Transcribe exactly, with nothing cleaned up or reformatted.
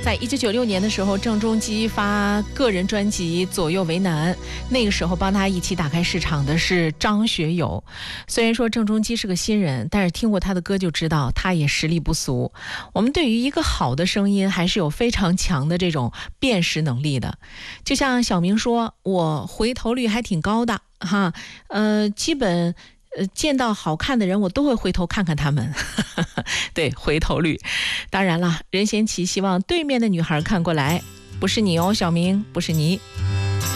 在一九九六年的时候，郑中基发个人专辑《左右为难》，那个时候帮他一起打开市场的是张学友。虽然说郑中基是个新人，但是听过他的歌就知道他也实力不俗。我们对于一个好的声音还是有非常强的这种辨识能力的。就像小明说，我回头率还挺高的哈，呃，基本呃，见到好看的人我都会回头看看他们对，回头率。当然了，任贤齐希望对面的女孩看过来，不是你哦，小明，不是你。